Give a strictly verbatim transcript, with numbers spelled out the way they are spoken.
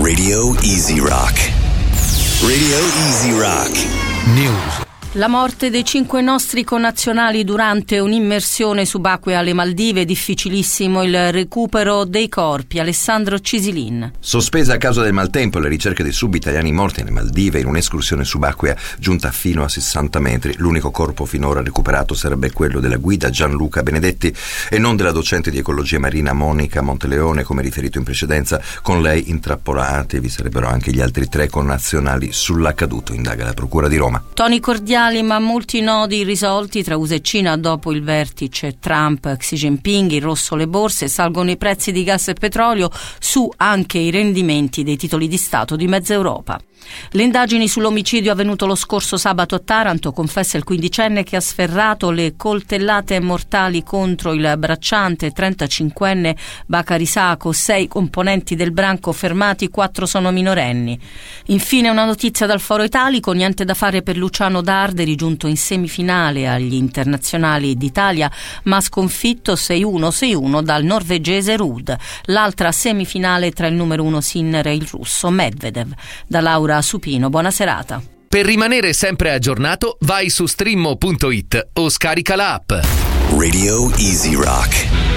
Radio Easy Rock. Radio Easy Rock. News. La morte dei cinque nostri connazionali durante un'immersione subacquea alle Maldive, difficilissimo il recupero dei corpi. Alessandro Cisilin. Sospesa a causa del maltempo le ricerche dei sub-italiani morti alle Maldive in un'escursione subacquea giunta fino a sessanta metri. L'unico corpo finora recuperato sarebbe quello della guida Gianluca Benedetti e non della docente di ecologia marina Monica Monteleone, come riferito in precedenza. Con lei intrappolati vi sarebbero anche gli altri tre connazionali sull'accaduto, indaga la Procura di Roma. Toni cordiali ma molti nodi irrisolti tra U S A e Cina dopo il vertice Trump-Xi Jinping. Il rosso le borse, salgono i prezzi di gas e petrolio, su anche i rendimenti dei titoli di Stato di mezza Europa. Le indagini sull'omicidio avvenuto lo scorso sabato a Taranto, confessa il quindicenne che ha sferrato le coltellate mortali contro il bracciante trentacinquenne Bacari Sacco. Sei componenti del branco fermati, quattro sono minorenni. Infine una notizia dal Foro Italico: niente da fare per Luciano Darderi, giunto in semifinale agli internazionali d'Italia ma sconfitto sei uno sei uno dal norvegese Rud. L'altra semifinale tra il numero uno Sinner e il russo Medvedev. Da Laura Supino, buona serata. Per rimanere sempre aggiornato vai su streammo punto it o scarica la app. Radio Easy Rock.